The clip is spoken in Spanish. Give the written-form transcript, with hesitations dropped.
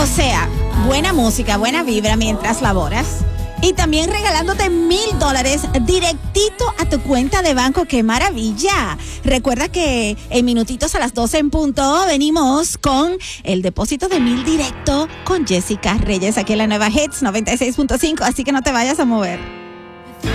O sea, buena música, buena vibra mientras laboras. Y también regalándote $1,000 directito a tu cuenta de banco. ¡Qué maravilla! Recuerda que en minutitos a las 12 en punto venimos con el depósito de 1,000 directo con Jessica Reyes aquí en la nueva Hits 96.5. Así que no te vayas a mover.